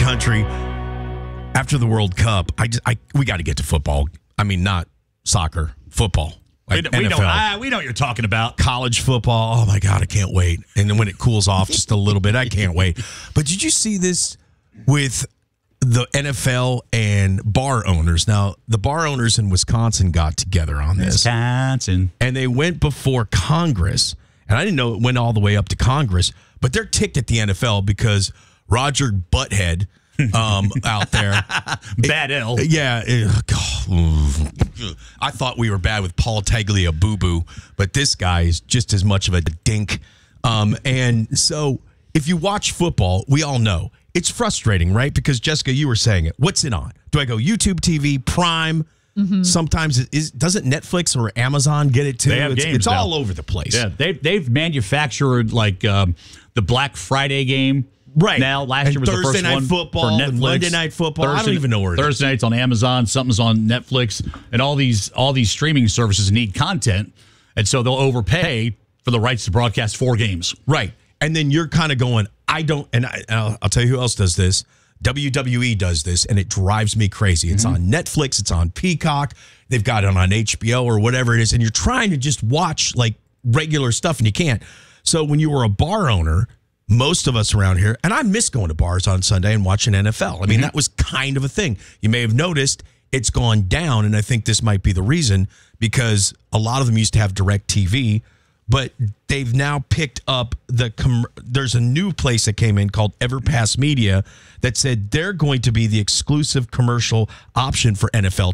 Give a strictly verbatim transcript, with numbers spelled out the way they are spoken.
country after the World Cup. I, just, I we got to get to football. I mean, not soccer, football. Like we, we, N F L. know, I, we know what you're talking about. College football. Oh, my God, I can't wait. And then when it cools off just a little bit, I can't wait. But did you see this with the N F L and bar owners? Now, the bar owners in Wisconsin got together on this. Wisconsin. And they went before Congress. And I didn't know it went all the way up to Congress. But they're ticked at the N F L because Roger Butthead um, out there. Bad L. Yeah. It, God, I thought we were bad with Paul Tagliabue Boo-Boo, but this guy is just as much of a dink. Um, and so if you watch football, we all know it's frustrating, right? Because, Jessica, you were saying it. What's it on? Do I go YouTube T V, Prime? Mm-hmm. Sometimes it is, doesn't Netflix or Amazon get it too? They have it's games it's now. all over the place. Yeah, they've, they've manufactured like um, the Black Friday game. Right. Now, last and year was Thursday the first night one football, for Netflix. and Monday night football. Thursday, I don't even know where it Thursday is. night's on Amazon. Something's on Netflix. And all these all these streaming services need content. And so they'll overpay for the rights to broadcast four games. Right. And then you're kind of going, I don't, and I, I'll, I'll tell you who else does this. W W E does this, and it drives me crazy. It's mm-hmm. on Netflix. It's on Peacock. They've got it on H B O or whatever it is, and you're trying to just watch like regular stuff, and you can't. So when you were a bar owner, most of us around here, and I miss going to bars on Sunday and watching N F L. I mean, mm-hmm. that was kind of a thing. You may have noticed it's gone down, and I think this might be the reason, because a lot of them used to have direct T V, but they've now picked up the com- there's a new place that came in called Everpass Media that said they're going to be the exclusive commercial option for N F L